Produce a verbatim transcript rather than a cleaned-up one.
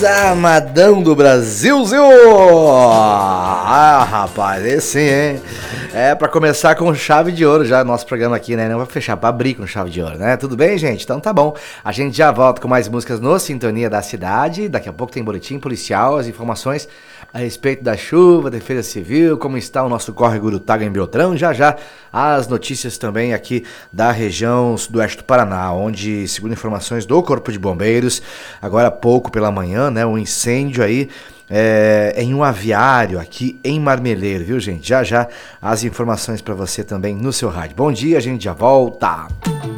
Amadão do Brasil, Zil! Ah, rapaz, esse sim, hein? É pra começar com chave de ouro já nosso programa aqui, né? Não vai fechar, pra abrir com chave de ouro, né? Tudo bem, gente? Então tá bom. A gente já volta com mais músicas no Sintonia da Cidade. Daqui a pouco tem boletim policial, as informações a respeito da chuva, defesa civil, como está o nosso córrego do Taga em Beltrão. Já já as notícias também aqui da região sudoeste do Paraná, onde, segundo informações do Corpo de Bombeiros, agora há pouco pela manhã, né, um incêndio aí é, em um aviário aqui em Marmeleiro, viu, gente? Já já as informações para você também no seu rádio. Bom dia, a gente já volta.